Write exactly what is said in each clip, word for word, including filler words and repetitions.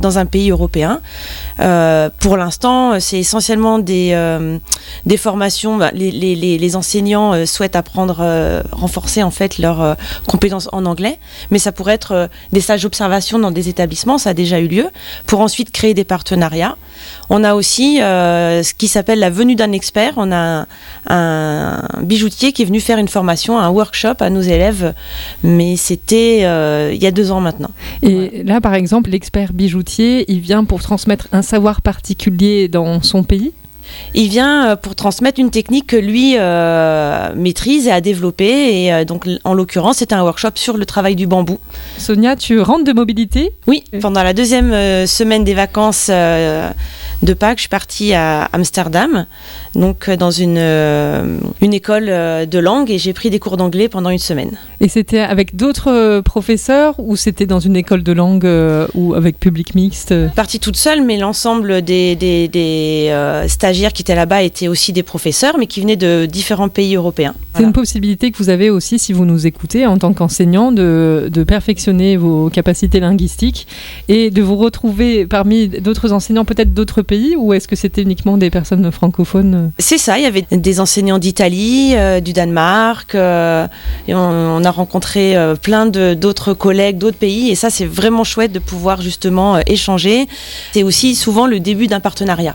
dans un pays européen. Euh, pour l'instant, c'est essentiellement des, euh, des formations. Bah, les, les, les enseignants euh, souhaitent apprendre, euh, renforcer en fait leurs euh, compétences en anglais, mais ça pourrait être euh, des stages d'observation dans des établissements, ça a déjà eu lieu, pour ensuite créer des partenariats. On a aussi euh, ce qui s'appelle la venue d'un expert. On a un, un bijoutier qui est venu faire une formation, un workshop à nos élèves, mais c'était euh, il y a deux ans maintenant. Et ouais. Là, par exemple, l'expert bijoutier, il vient pour transmettre un savoir particulier dans son pays ? Il vient pour transmettre une technique que lui euh, maîtrise et a développée. Et euh, donc, en l'occurrence, c'était un workshop sur le travail du bambou. Sonia, tu rentres de mobilité ? Oui, pendant la deuxième euh, semaine des vacances euh, de Pâques, je suis partie à Amsterdam, donc euh, dans une, euh, une école euh, de langue, et j'ai pris des cours d'anglais pendant une semaine. Et c'était avec d'autres euh, professeurs ou c'était dans une école de langue euh, ou avec public mixte ? Je suis partie toute seule, mais l'ensemble des, des, des euh, stagiaires qui étaient là-bas étaient aussi des professeurs, mais qui venaient de différents pays européens. C'est Voilà. une possibilité que vous avez aussi, si vous nous écoutez, en tant qu'enseignant, de, de perfectionner vos capacités linguistiques et de vous retrouver parmi d'autres enseignants, peut-être d'autres pays, ou est-ce que c'était uniquement des personnes francophones ? C'est ça, il y avait des enseignants d'Italie, euh, du Danemark, euh, et on, on a rencontré euh, plein de, d'autres collègues d'autres pays, et ça c'est vraiment chouette de pouvoir justement euh, échanger. C'est aussi souvent le début d'un partenariat.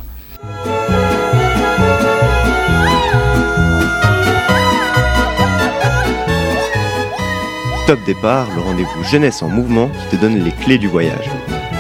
Top Départ, le rendez-vous jeunesse en mouvement qui te donne les clés du voyage.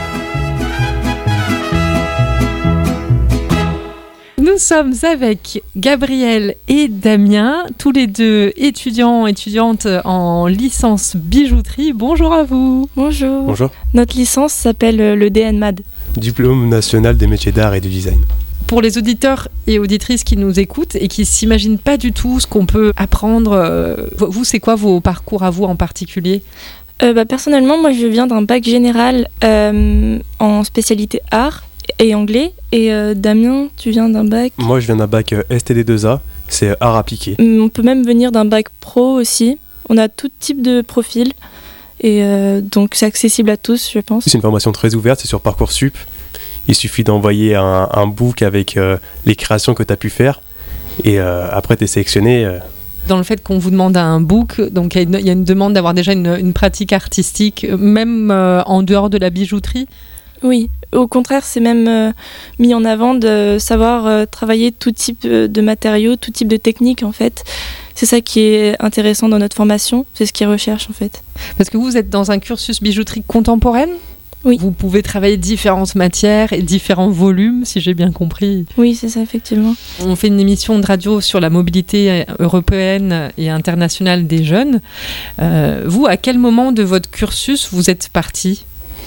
Nous sommes avec Gabriel et Damien, tous les deux étudiants, étudiantes en licence bijouterie. Bonjour à vous. Bonjour. Bonjour. Notre licence s'appelle le D N M A D. Diplôme national des métiers d'art et du design. Pour les auditeurs et auditrices qui nous écoutent et qui ne s'imaginent pas du tout ce qu'on peut apprendre, euh, vous, c'est quoi vos parcours à vous en particulier ? euh, bah, Personnellement, moi je viens d'un bac général euh, en spécialité art et anglais. Et euh, Damien, tu viens d'un bac ? Moi, je viens d'un bac euh, S T D deux A, c'est art appliqué. On peut même venir d'un bac pro aussi. On a tout type de profil. Et euh, donc c'est accessible à tous, je pense. C'est une formation très ouverte, c'est sur Parcoursup. Il suffit d'envoyer un, un book avec euh, les créations que tu as pu faire. Et euh, après, tu es sélectionné. Euh... Dans le fait qu'on vous demande un book, donc il y, y a une demande d'avoir déjà une, une pratique artistique, même euh, en dehors de la bijouterie ? Oui, au contraire, c'est même euh, mis en avant de savoir euh, travailler tout type de matériaux, tout type de techniques en fait. C'est ça qui est intéressant dans notre formation, c'est ce qu'ils recherchent en fait. Parce que vous êtes dans un cursus bijouterie contemporaine ? Oui. Vous pouvez travailler différentes matières et différents volumes, si j'ai bien compris. Oui, c'est ça, effectivement. On fait une émission de radio sur la mobilité européenne et internationale des jeunes. Euh, vous, à quel moment de votre cursus vous êtes partie ?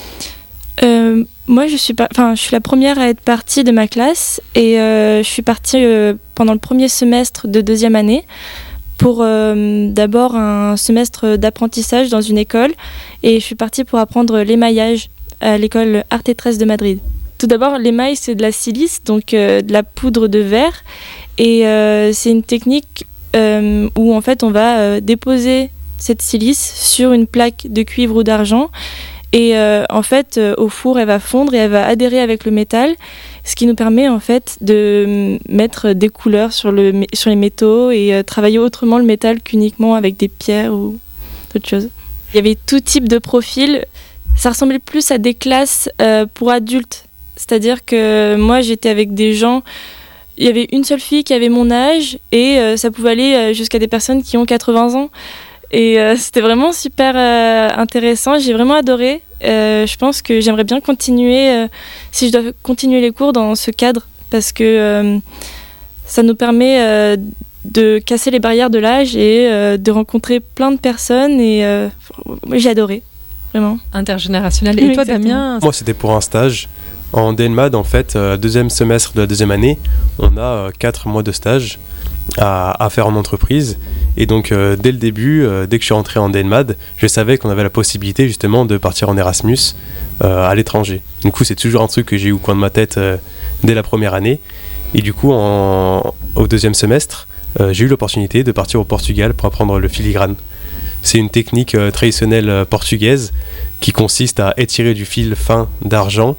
Euh, moi, je suis, pas, enfin, je suis la première à être partie de ma classe et euh, je suis partie euh, pendant le premier semestre de deuxième année pour euh, d'abord un semestre d'apprentissage dans une école et je suis partie pour apprendre l'émaillage à l'école Art et Tresse de Madrid. Tout d'abord, l'émail, c'est de la silice, donc euh, de la poudre de verre et euh, c'est une technique euh, où en fait on va euh, déposer cette silice sur une plaque de cuivre ou d'argent. Et euh, en fait, euh, au four, elle va fondre et elle va adhérer avec le métal, ce qui nous permet en fait de mettre des couleurs sur, le, sur les métaux et euh, travailler autrement le métal qu'uniquement avec des pierres ou d'autres choses. Il y avait tout type de profil. Ça ressemblait plus à des classes euh, pour adultes. C'est-à-dire que moi, j'étais avec des gens... Il y avait une seule fille qui avait mon âge et euh, ça pouvait aller jusqu'à des personnes qui ont quatre-vingts ans. Et euh, c'était vraiment super euh, intéressant, j'ai vraiment adoré. Euh, je pense que j'aimerais bien continuer, euh, si je dois continuer les cours dans ce cadre, parce que euh, ça nous permet euh, de casser les barrières de l'âge et euh, de rencontrer plein de personnes. Et euh, j'ai adoré, vraiment. Intergénérationnel. Et Oui, toi, exactement. Damien ? Moi, c'était pour un stage. En D N M A D, en fait, euh, deuxième semestre de la deuxième année, on a euh, quatre mois de stage à, à faire en entreprise. Et donc, euh, dès le début, euh, dès que je suis rentré en D N M A D, je savais qu'on avait la possibilité justement de partir en Erasmus euh, à l'étranger. Du coup, c'est toujours un truc que j'ai eu au coin de ma tête euh, dès la première année. Et du coup, en, au deuxième semestre, euh, j'ai eu l'opportunité de partir au Portugal pour apprendre le filigrane. C'est une technique euh, traditionnelle euh, portugaise qui consiste à étirer du fil fin d'argent